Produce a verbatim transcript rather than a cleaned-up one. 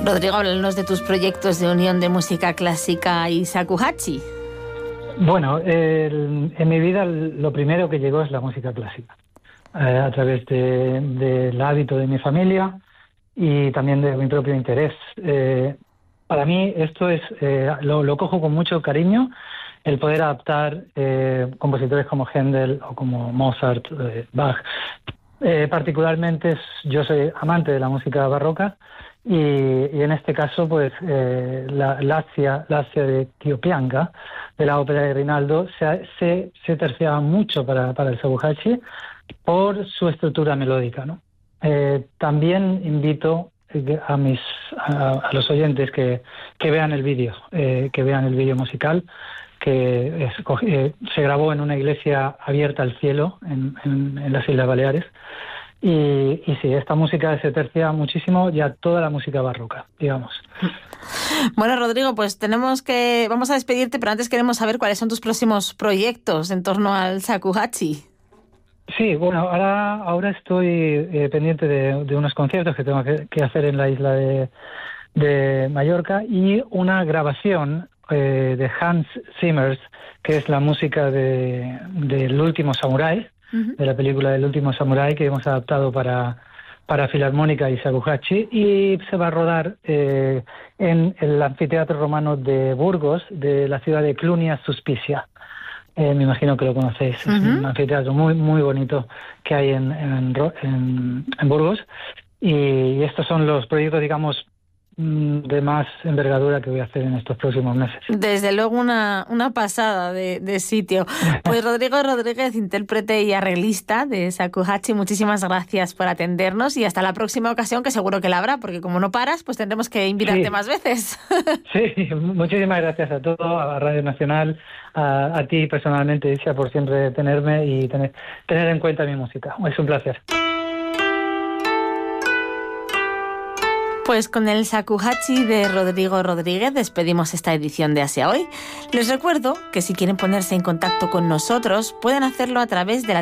Rodrigo, háblanos de tus proyectos de unión de música clásica y shakuhachi. Bueno, el, en mi vida lo primero que llegó es la música clásica, eh, a través de, del hábito de mi familia y también de mi propio interés. Eh, para mí esto es eh, lo, lo cojo con mucho cariño, el poder adaptar eh, compositores como Händel o como Mozart, eh, Bach. Eh, particularmente yo soy amante de la música barroca y, y en este caso pues eh, la Lazia, Lazia de Tiopianga, de la ópera de Rinaldo, se, se, se terciaba mucho para, para el shakuhachi por su estructura melódica, ¿no? Eh, también invito a mis a, a los oyentes que, que vean el vídeo, eh, que vean el vídeo musical, que es, eh, se grabó en una iglesia abierta al cielo en, en, en las Islas Baleares. Y, y sí, esta música se tercia muchísimo ya toda la música barroca, digamos. Bueno, Rodrigo, pues tenemos que... Vamos a despedirte, pero antes queremos saber cuáles son tus próximos proyectos en torno al shakuhachi. Sí, bueno, ahora, ahora estoy eh, pendiente de, de unos conciertos que tengo que, que hacer en la isla de, de Mallorca y una grabación eh, de Hans Zimmer, que es la música de, del Último Samurái, uh-huh. de la película del Último Samurái, que hemos adaptado para, para filarmónica y shakuhachi, y se va a rodar eh, en el anfiteatro romano de Burgos, de la ciudad de Clunia Suspicia. Eh, me imagino que lo conocéis, uh-huh. es un anfiteatro muy muy bonito que hay en, en, en, en Burgos, y estos son los proyectos, digamos, de más envergadura que voy a hacer en estos próximos meses. Desde luego una, una pasada de, de sitio. Pues Rodrigo Rodríguez, intérprete y arreglista de shakuhachi, muchísimas gracias por atendernos y hasta la próxima ocasión, que seguro que la habrá, porque como no paras, pues tendremos que invitarte sí. más veces. Sí, muchísimas gracias a todos, a Radio Nacional, a, a ti personalmente, Isia, por siempre tenerme y tener, tener en cuenta mi música. Es un placer. Pues con el shakuhachi de Rodrigo Rodríguez despedimos esta edición de Asia Hoy. Les recuerdo que si quieren ponerse en contacto con nosotros pueden hacerlo a través de la